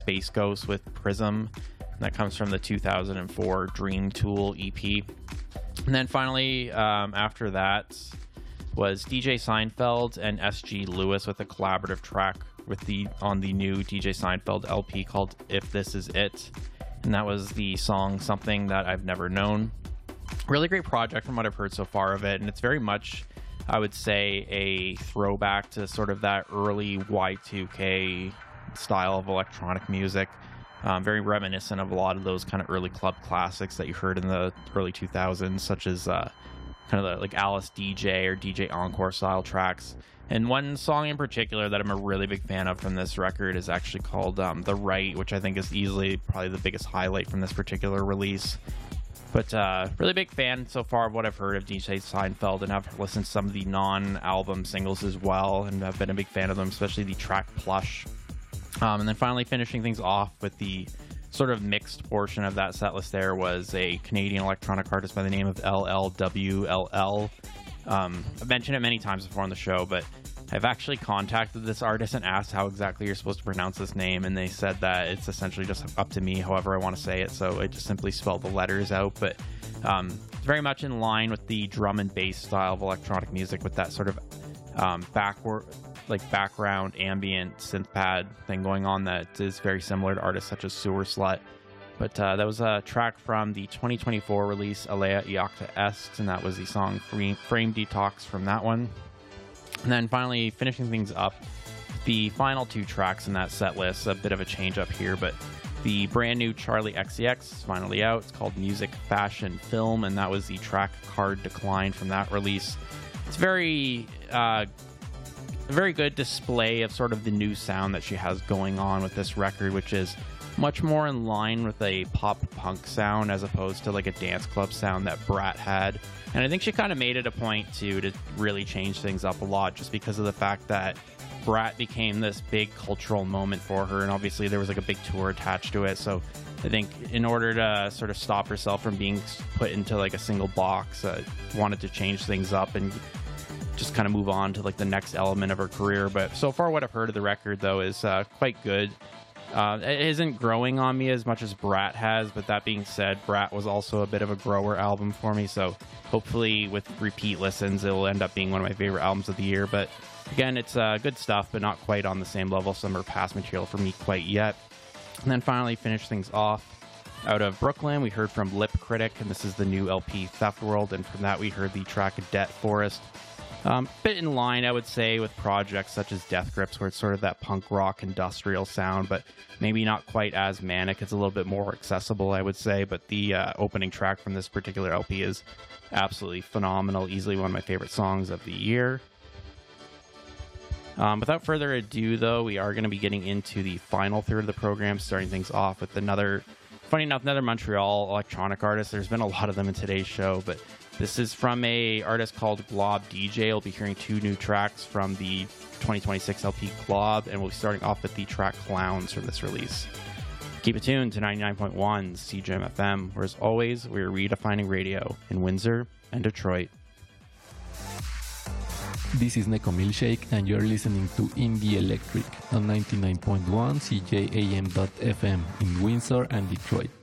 Space Ghost with Prism. And that comes from the 2004 Dream Tool EP. And then finally, after that, was DJ Seinfeld and SG Lewis with a collaborative track on the new DJ Seinfeld LP called If This Is It. And that was the song Something That I've Never Known. Really great project from what I've heard so far of it, and it's very much, I would say, a throwback to sort of that early Y2K style of electronic music. Very reminiscent of a lot of those kind of early club classics that you heard in the early 2000s, such as kind of like Alice DJ or DJ Encore style tracks. And one song in particular that I'm a really big fan of from this record is actually called The Right, which I think is easily probably the biggest highlight from this particular release. But really big fan so far of what I've heard of DJ Seinfeld, and I've listened to some of the non-album singles as well, and I've been a big fan of them, especially the track Plush. And then finally finishing things off with the sort of mixed portion of that set list there was a Canadian electronic artist by the name of LLWLL. I've mentioned it many times before on the show, but I've actually contacted this artist and asked how exactly you're supposed to pronounce this name, and they said that it's essentially just up to me however I want to say it, so I just simply spell the letters out. But very much in line with the drum and bass style of electronic music, with that sort of background ambient synth pad thing going on that is very similar to artists such as Sewer Slut. But that was a track from the 2024 release Alea Iacta Est, and that was the song Frame Detox from that one. And then finally finishing things up, the final two tracks in that set list, a bit of a change up here, but the brand new Charlie XCX is finally out. It's called Music, Fashion, Film, and that was the track Card Decline from that release. It's a very good display of sort of the new sound that she has going on with this record, which is much more in line with a pop punk sound as opposed to like a dance club sound that Brat had. And I think she kind of made it a point to really change things up a lot, just because of the fact that Brat became this big cultural moment for her, and obviously there was like a big tour attached to it. So I think in order to sort of stop herself from being put into like a single box, wanted to change things up and just kind of move on to like the next element of her career. But so far what I've heard of the record though is quite good. It isn't growing on me as much as Brat has, but that being said, Brat was also a bit of a grower album for me, so hopefully with repeat listens it'll end up being one of my favorite albums of the year. But again, it's good stuff, but not quite on the same level some of her past material for me quite yet. And then finally finish things off out of Brooklyn, we heard from Lip Critic, and this is the new LP Theft World, and from that we heard the track Debt Forest. Bit in line, I would say, with projects such as Death Grips, where it's sort of that punk rock industrial sound, but maybe not quite as manic. It's a little bit more accessible, I would say, but the opening track from this particular LP is absolutely phenomenal, easily one of my favorite songs of the year. Without further ado, though, we are going to be getting into the final third of the program, starting things off with another Montreal electronic artist. There's been a lot of them in today's show, but this is from a artist called Glob DJ. We'll be hearing two new tracks from the 2026 LP Glob, and we'll be starting off with the track Clowns from this release. Keep it tuned to 99.1 CJM FM, where as always, we're redefining radio in Windsor and Detroit. This is Neko Milkshake, and you're listening to Indie Electric on 99.1 CJAM.FM in Windsor and Detroit.